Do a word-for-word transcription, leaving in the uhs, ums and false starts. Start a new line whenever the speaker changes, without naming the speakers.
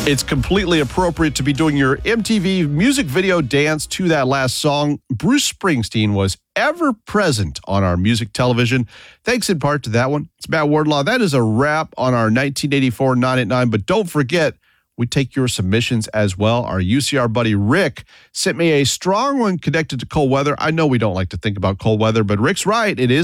It's completely appropriate to be doing your M T V music video dance to that last song. Bruce Springsteen was ever present on our music television. Thanks in part to that one. It's Matt Wardlaw. That is a wrap on our nineteen eighty-four nine at nine, but don't forget, we take your submissions as well. Our U C R buddy Rick sent me a strong one connected to cold weather. I know we don't like to think about cold weather, but Rick's right. It is